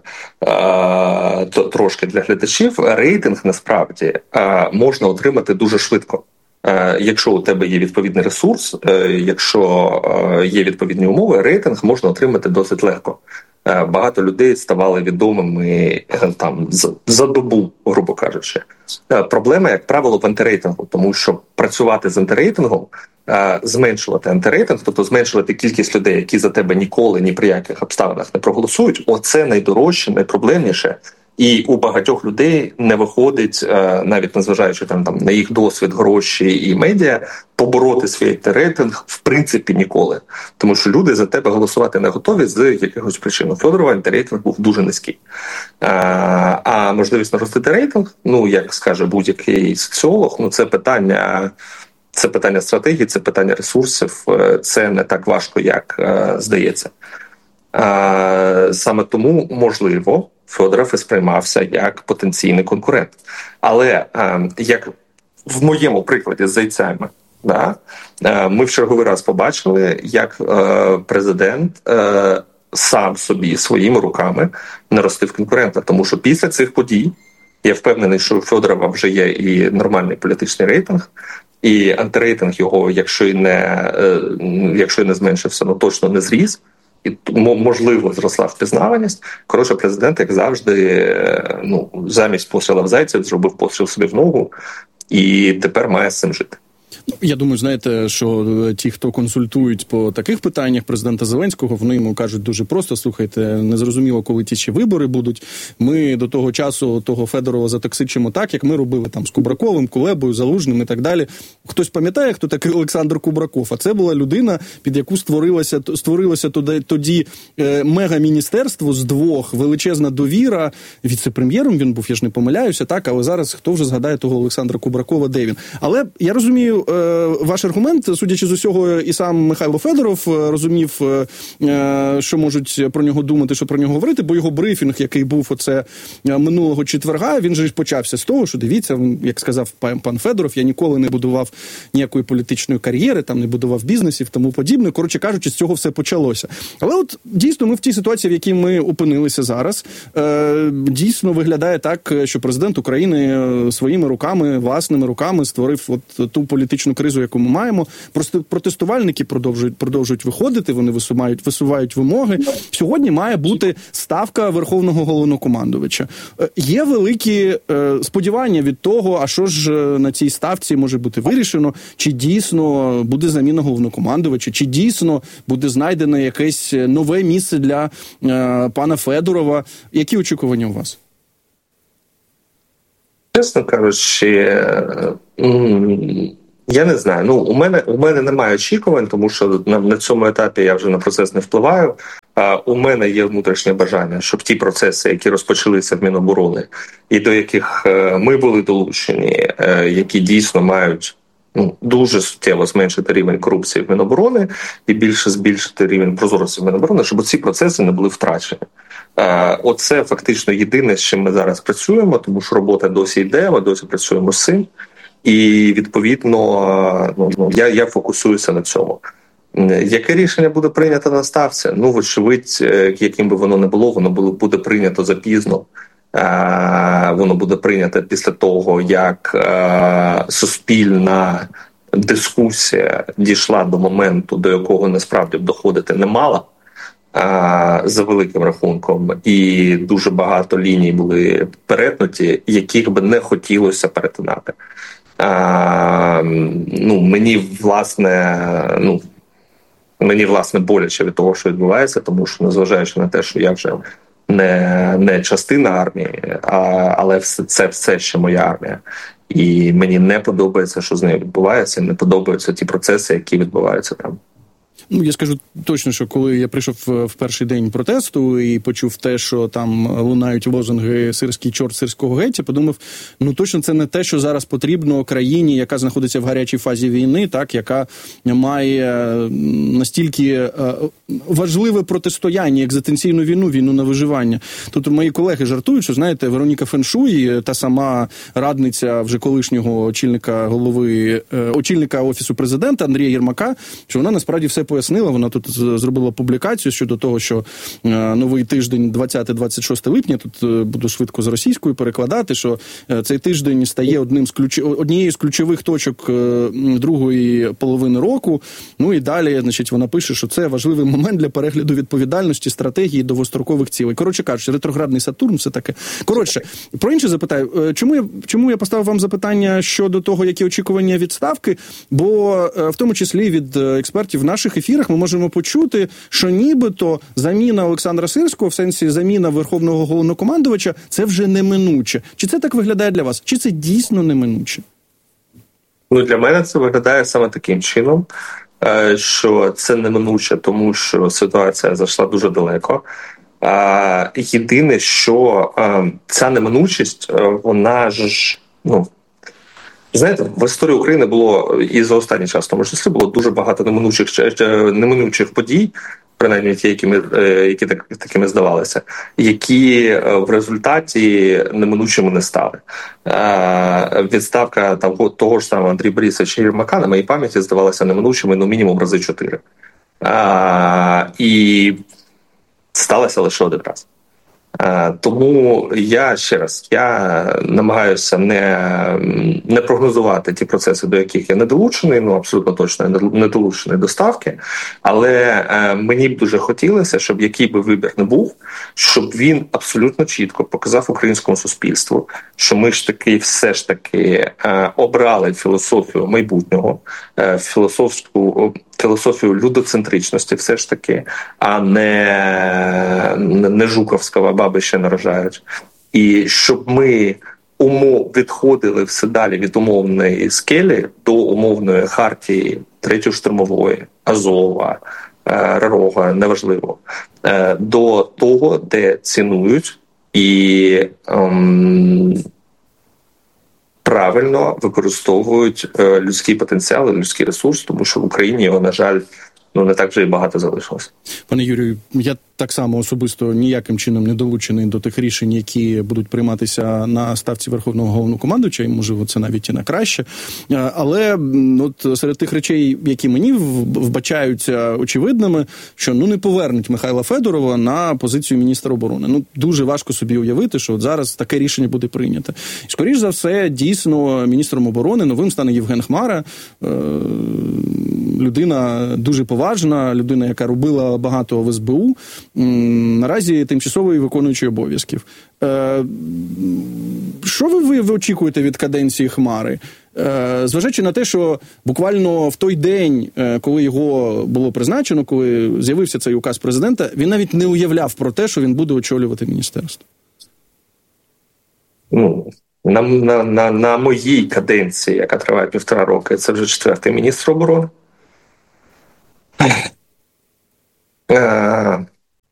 е, трошки для глядачів, рейтинг насправді е, можна отримати дуже швидко. Е, якщо у тебе є відповідний ресурс, е, якщо е, є відповідні умови, рейтинг можна отримати досить легко. Багато людей ставали відомими там за добу, грубо кажучи. Проблема, як правило, в антирейтингу, тому що працювати з антирейтингом, зменшувати антирейтинг, тобто зменшувати кількість людей, які за тебе ніколи ні при яких обставинах не проголосують, оце найдорожче, найпроблемніше. І у багатьох людей не виходить, навіть незважаючи там, там, на їх досвід, гроші і медіа, побороти свій антирейтинг в принципі ніколи. Тому що люди за тебе голосувати не готові з якихось причин. У Федорова антирейтинг був дуже низький. А, а можливість наростити рейтинг, ну, як скаже будь-який соціолог, ну, це питання... Це питання стратегії, це питання ресурсів, це не так важко, як е, здається. Е, саме тому, можливо, Федоров і сприймався як потенційний конкурент. Але, е, як в моєму прикладі з зайцями, да, е, ми в черговий раз побачили, як е, президент е, сам собі своїми руками наростив конкурента. Тому що після цих подій, я впевнений, що у Федорова вже є і нормальний політичний рейтинг, і антирейтинг його, якщо і не, якщо і не зменшився, ну точно не зріс, і можливо зросла впізнаваність. Коротше, президент, як завжди, ну, замість постріла в зайця зробив постріл собі в ногу, і тепер має з цим жити. Я думаю, знаєте, що ті, хто консультують по таких питаннях президента Зеленського, вони йому кажуть дуже просто: слухайте, незрозуміло, коли ті ще вибори будуть. Ми до того часу того Федорова затоксичимо так, як ми робили там з Кубраковим, Кулебою, Залужним і так далі. Хтось пам'ятає, хто такий Олександр Кубраков? А це була людина, під яку створилося, створилося тоді, тоді е, мега-міністерство з двох, величезна довіра. Віце-прем'єром він був, я ж не помиляюся, так, але зараз хто вже згадає того Олександра Кубракова, де він? Але я розумію е, ваш аргумент, судячи з усього, і сам Михайло Федоров розумів, е, що можуть про нього думати, що про нього говорити, бо його брифінг, який був оце минулого четверга, він же ж почався з того, що дивіться, як сказав пан, пан Федоров, я ніколи не будував ніякої політичної кар'єри, там не будував бізнесів, тому подібне. Коротше кажучи, з цього все почалося. Але от дійсно ми в тій ситуації, в якій ми опинилися зараз, е, дійсно виглядає так, що президент України своїми руками, власними руками створив от ту політичну кризу, яку ми маємо. Просто протестувальники продовжують, продовжують виходити, вони висувають, висувають вимоги. Сьогодні має бути ставка Верховного Головнокомандувача. Е, є великі е, сподівання від того, а що ж на цій ставці може бути вирішено, чи дійсно буде заміна Головнокомандувача, чи дійсно буде знайдено якесь нове місце для е, пана Федорова. Які очікування у вас? Чесно кажучи, я не знаю. Ну, у мене, у мене немає очікувань, тому що на, на цьому етапі я вже на процес не впливаю. А у мене є внутрішнє бажання, щоб ті процеси, які розпочалися в Міноборони, і до яких ми були долучені, які дійсно мають ну, дуже суттєво зменшити рівень корупції в Міноборони і більше збільшити рівень прозорості в Міноборони, щоб ці процеси не були втрачені. Оце фактично єдине, з чим ми зараз працюємо, тому що робота досі йде, ми досі працюємо з цим. І, відповідно, ну, я, я фокусуюся на цьому. Яке рішення буде прийнято на ставці? Ну, вочевидь, яким би воно не було, воно буде прийнято запізно. Воно буде прийнято після того, як суспільна дискусія дійшла до моменту, до якого насправді доходити не мала. За великим рахунком, і дуже багато ліній були перетнуті, яких би не хотілося перетинати. А, ну, мені, власне, ну, мені, власне, боляче від того, що відбувається, тому що, незважаючи на те, що я вже не, не частина армії, а, але все, це все ще моя армія. І мені не подобається, що з нею відбувається, не подобаються ті процеси, які відбуваються там. Ну, я скажу точно, що коли я прийшов в перший день протесту і почув те, що там лунають лозунги «Сирський чорт сирського геть», подумав, ну точно це не те, що зараз потрібно країні, яка знаходиться в гарячій фазі війни, так, яка має настільки важливе протистояння, екзистенційну війну, війну на виживання. Тут мої колеги жартують, що, знаєте, Вероніка Феншуй, та сама радниця вже колишнього очільника голови, очільника Офісу президента Андрія Єрмака, що вона насправді все пояснила, вона тут зробила публікацію щодо того, що е, новий тиждень двадцяте-двадцять шосте липня, тут е, буду швидко з російською перекладати, що е, цей тиждень стає одним з ключ... однією з ключових точок е, другої половини року. Ну і далі, значить, вона пише, що це важливий момент для перегляду відповідальності, стратегії, довгострокових цілей. Коротше кажучи, ретроградний Сатурн, все таке. Коротше, про інше запитаю. Чому я, чому я поставив вам запитання щодо того, які очікування відставки? Бо е, в тому числі від експертів в наших ефірах ми можемо почути, що нібито заміна Олександра Сирського, в сенсі заміна Верховного Головнокомандувача, це вже неминуче. Чи це так виглядає для вас? Чи це дійсно неминуче? Ну, для мене це виглядає саме таким чином, що це неминуче, тому що ситуація зайшла дуже далеко. Єдине, що ця неминучість, вона ж, ну, знаєте, в історії України було і за останній час, в тому числі, було дуже багато неминучих, неминучих подій, принаймні ті, які, ми, які так, такими здавалися, які в результаті неминучими не стали. Відставка того, того ж самого Андрія Борисовича Єрмака, на моїй пам'яті, здавалася неминучими, ну, мінімум рази чотири. І сталося лише один раз. Тому я, ще раз, я намагаюся не, не прогнозувати ті процеси, до яких я не долучений, ну абсолютно точно не долучений до ставки, але е, мені б дуже хотілося, щоб який би вибір не був, щоб він абсолютно чітко показав українському суспільству, що ми ж таки все ж таки е, обрали філософію майбутнього, е, філософську філософію людоцентричності все ж таки, а не, не жуковського баби ще народжають. І щоб ми умов відходили все далі від умовної скелі до умовної хартії третьої штурмової, Азова, Рога, неважливо, до того, де цінують і ем, правильно використовують людський потенціал і людський ресурс, тому що в Україні його, на жаль, ну не так вже і багато залишилося. Пане Юрію, я так само особисто ніяким чином не долучений до тих рішень, які будуть прийматися на ставці Верховного Головнокомандуюча, і, можливо, це навіть і на краще. Але от серед тих речей, які мені вбачаються очевидними, що ну не повернуть Михайла Федорова на позицію міністра оборони. Ну, дуже важко собі уявити, що от зараз таке рішення буде прийнято. І, скоріш за все, дійсно, міністром оборони новим стане Євген Хмара, людина дуже поважна, людина, яка робила багато в ес бе у, наразі тимчасовий виконуючий обов'язків. Що ви, ви очікуєте від каденції Хмари? Зважаючи на те, що буквально в той день, коли його було призначено, коли з'явився цей указ президента, він навіть не уявляв про те, що він буде очолювати міністерство. Ну, на, на, на, на моїй каденції, яка триває півтора роки, це вже четвертий міністр оборони. Е,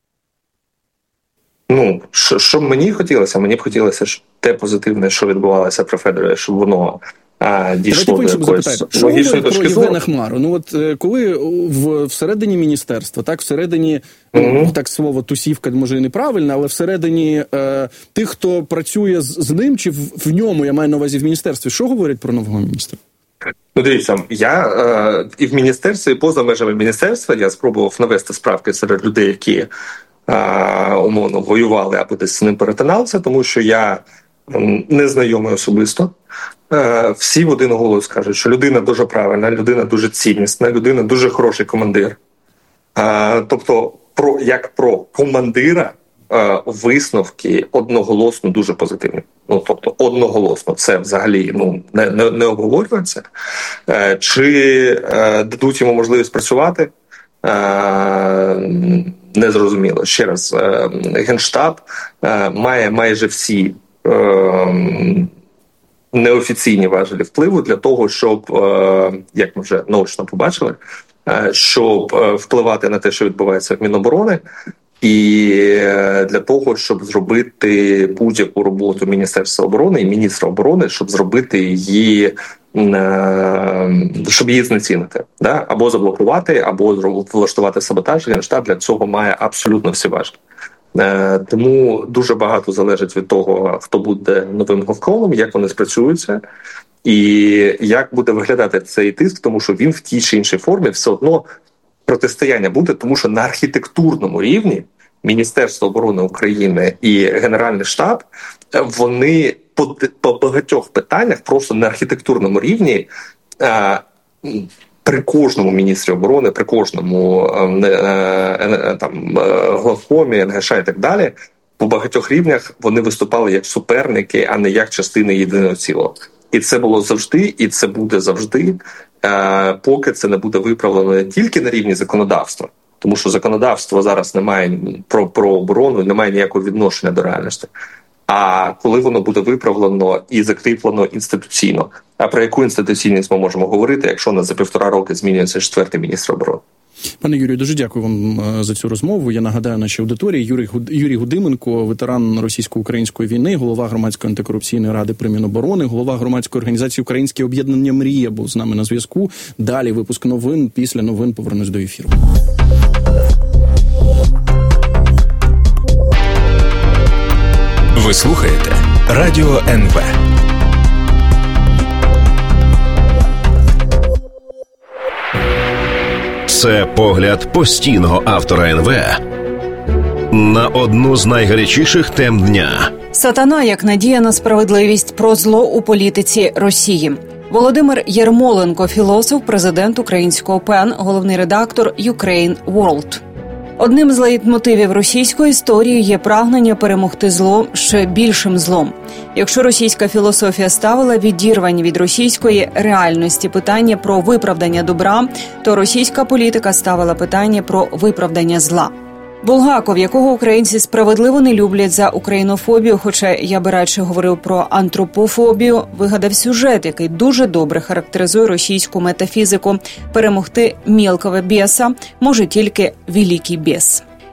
ну, що, що б мені хотілося? Мені б хотілося, щоб те позитивне, що відбувалося при Федорові, щоб воно а, дійшло до якоїсь логічної точки зору. Євгена Хмару? Ну от коли в, всередині міністерства, так, всередині, mm-hmm. ну, так слово тусівка, може і неправильно, але всередині е, тих, хто працює з, з ним, чи в, в ньому, я маю на увазі в міністерстві, що говорять про нового міністра? Ну, дивіться, я е, і в міністерстві, і поза межами міністерства я спробував навести справки серед людей, які е, умовно воювали або десь з ним перетиналися, тому що я е, не знайомий особисто. Е, всі в один голос кажуть, що людина дуже правильна, людина дуже ціннісна, людина дуже хороший командир. Е, тобто, про, як про командира, висновки одноголосно дуже позитивні. Ну, тобто, одноголосно. Це взагалі ну, не, не, не обговорюється. Е, чи е, дадуть йому можливість працювати? Е, незрозуміло. Ще раз, е, Генштаб е, має майже всі е, неофіційні важелі впливу для того, щоб, е, як ми вже наочно побачили, е, щоб е, впливати на те, що відбувається в Міноборони, і для того, щоб зробити будь-яку роботу Міністерства оборони і міністра оборони, щоб зробити її, щоб її знецінити, да? Або заблокувати, або влаштувати саботаж. Генштаб для цього має абсолютно всі важкі. Тому дуже багато залежить від того, хто буде новим Генкомом, як вони спрацюються, і як буде виглядати цей тиск, тому що він в тій чи іншій формі все одно протистояння буде, тому що на архітектурному рівні Міністерство оборони України і Генеральний штаб, вони по, по багатьох питаннях просто на архітектурному рівні а, при кожному міністрі оборони, при кожному а, там, главкомі, ен ге ша і так далі, по багатьох рівнях вони виступали як суперники, а не як частини єдиного цілого. І це було завжди, і це буде завжди, поки це не буде виправлено не тільки на рівні законодавства, тому що законодавство зараз не має про, про оборону, не має ніякого відношення до реальності. А коли воно буде виправлено і закріплено інституційно. А про яку інституційність ми можемо говорити, якщо у нас за півтора роки змінюється четвертий міністр оборони? Пане Юрію, дуже дякую вам за цю розмову. Я нагадаю нашій аудиторії, Юрій, Юрій Гудименко, ветеран російсько-української війни, голова Громадської антикорупційної ради при Міноборони, голова громадської організації «Українське об'єднання Мрія» був з нами на зв'язку. Далі випуск новин, після новин повернусь до ефіру. Ви слухаєте Радіо ен ве. Це погляд постійного автора ен ве на одну з найгарячіших тем дня. Сатана як надія на справедливість, про зло у політиці Росії. Володимир Єрмоленко, філософ, президент українського ПЕН, головний редактор Ukraine World. Одним з лейтмотивів російської історії є прагнення перемогти зло ще більшим злом. Якщо російська філософія ставила відірвані від російської реальності питання про виправдання добра, то російська політика ставила питання про виправдання зла. Булгаков, якого українці справедливо не люблять за українофобію, хоча я би радше говорив про антропофобію, вигадав сюжет, який дуже добре характеризує російську метафізику. Перемогти мілкого біса може тільки великий біс.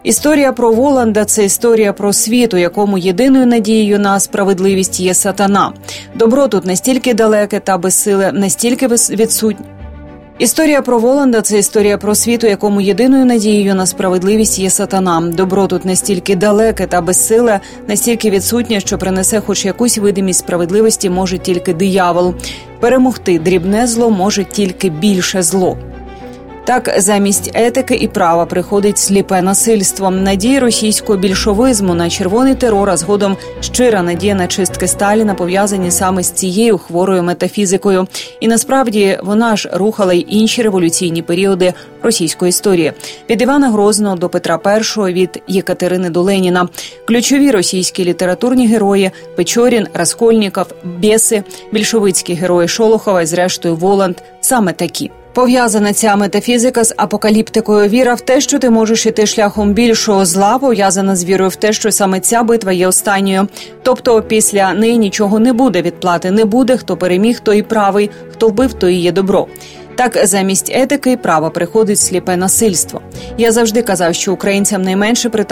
Історія про Воланда – це історія про світ, у якому єдиною надією на справедливість є сатана. Добро тут настільки далеке та безсиле, настільки відсутнє. Історія про Воланда – це історія про світ, у якому єдиною надією на справедливість є сатана. Добро тут настільки далеке та безсиле, настільки відсутнє, що принесе хоч якусь видимість справедливості може тільки диявол. Перемогти дрібне зло може тільки більше зло. Так, замість етики і права приходить сліпе насильство. Надії російського більшовизму на червоний терор, а згодом щира надія на чистки Сталіна пов'язані саме з цією хворою метафізикою. І насправді вона ж рухала й інші революційні періоди російської історії. Від Івана Грозного до Петра І, від Єкатерини до Леніна. Ключові російські літературні герої – Печорін, Раскольніков, Беси, більшовицькі герої Шолохова і зрештою Воланд – саме такі. Пов'язана ця метафізика з апокаліптикою. Віра в те, що ти можеш іти шляхом більшого зла, пов'язана з вірою в те, що саме ця битва є останньою. Тобто після неї нічого не буде, відплати не буде, хто переміг, той і правий, хто вбив, то і є добро. Так, замість етики і права приходить сліпе насильство. Я завжди казав, що українцям найменше притаманно